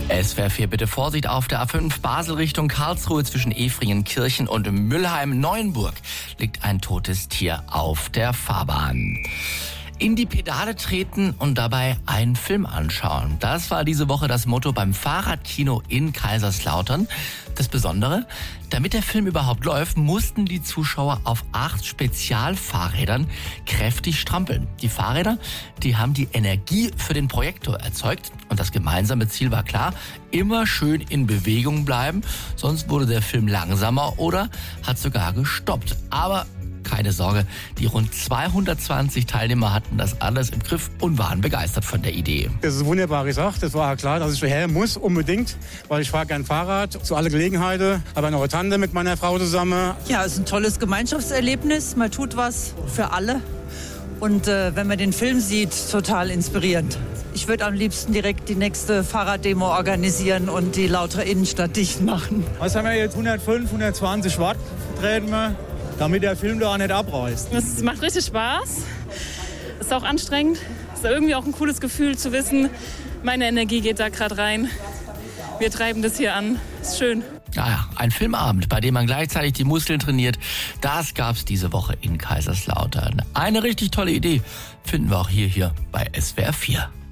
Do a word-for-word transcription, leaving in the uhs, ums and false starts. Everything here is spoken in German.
S W R vier, bitte Vorsicht auf der A fünf Basel Richtung Karlsruhe zwischen Efringenkirchen und Mülheim-Neuenburg liegt ein totes Tier auf der Fahrbahn. In die Pedale treten und dabei einen Film anschauen. Das war diese Woche das Motto beim Fahrradkino in Kaiserslautern. Das Besondere, damit der Film überhaupt läuft, mussten die Zuschauer auf acht Spezialfahrrädern kräftig strampeln. Die Fahrräder, die haben die Energie für den Projektor erzeugt. Und das gemeinsame Ziel war klar, immer schön in Bewegung bleiben. Sonst wurde der Film langsamer oder hat sogar gestoppt. Aber keine Sorge, die rund zweihundertzwanzig Teilnehmer hatten das alles im Griff und waren begeistert von der Idee. Das ist wunderbar gesagt. Das war klar, dass ich hierher muss, unbedingt, weil ich fahre gern Fahrrad zu alle Gelegenheiten. Habe noch eine Tante mit meiner Frau zusammen. Ja, es ist ein tolles Gemeinschaftserlebnis. Man tut was für alle. Und äh, wenn man den Film sieht, total inspirierend. Ich würde am liebsten direkt die nächste Fahrraddemo organisieren und die Lautere Innenstadt dicht machen. Was haben wir jetzt? hundertfünf, hundertzwanzig Watt treten wir, damit der Film da auch nicht abreißt. Es macht richtig Spaß. Ist auch anstrengend. Ist irgendwie auch ein cooles Gefühl zu wissen, meine Energie geht da gerade rein. Wir treiben das hier an. Ist schön. Naja, ein Filmabend, bei dem man gleichzeitig die Muskeln trainiert, das gab's diese Woche in Kaiserslautern. Eine richtig tolle Idee finden wir auch hier, hier bei S W R vier.